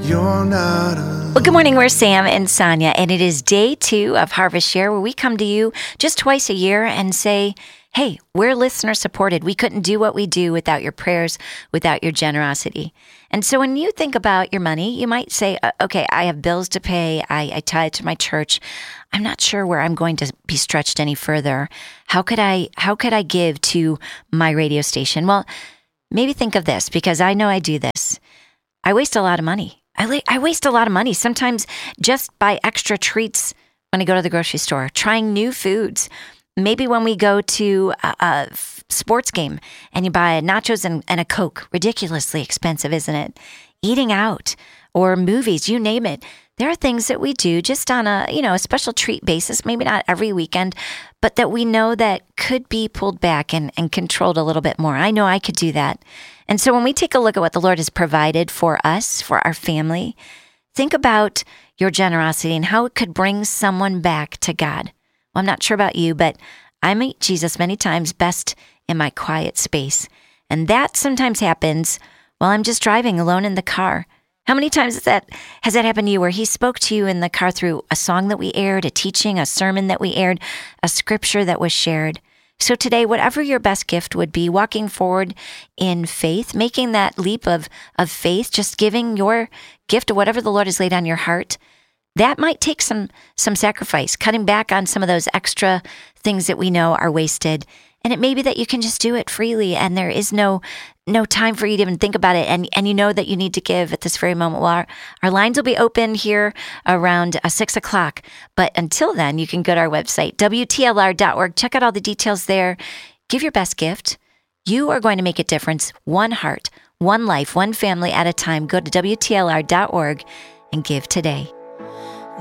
You're not alone. Well, good morning. We're Sam and Sonia, and it is day 2 of Harvest Share, where we come to you just twice a year and say, hey, we're listener supported. We couldn't do what we do without your prayers, without your generosity. And so when you think about your money, you might say, okay, I have bills to pay. I tithe to my church. I'm not sure where I'm going to be stretched any further. How could I give to my radio station? Well, maybe think of this, because I know I do this. I waste a lot of money. I waste a lot of money, sometimes just by extra treats when I go to the grocery store, trying new foods. Maybe when we go to a sports game and you buy nachos and a Coke, ridiculously expensive, isn't it? Eating out or movies, you name it. There are things that we do just on a special treat basis, maybe not every weekend, but that we know that could be pulled back and controlled a little bit more. I know I could do that. And so when we take a look at what the Lord has provided for us, for our family, think about your generosity and how it could bring someone back to God. Well, I'm not sure about you, but I meet Jesus many times best in my quiet space. And that sometimes happens while I'm just driving alone in the car. How many times has that happened to you, where he spoke to you in the car through a song that we aired, a teaching, a sermon that we aired, a scripture that was shared? So today, whatever your best gift would be, walking forward in faith, making that leap of faith, just giving your gift to whatever the Lord has laid on your heart, that might take some sacrifice, cutting back on some of those extra things that we know are wasted. And it may be that you can just do it freely, and there is no time for you to even think about it. And you know that you need to give at this very moment. Well, our lines will be open here around 6 o'clock. But until then, you can go to our website, WTLR.org. Check out all the details there. Give your best gift. You are going to make a difference. One heart, one life, one family at a time. Go to WTLR.org and give today.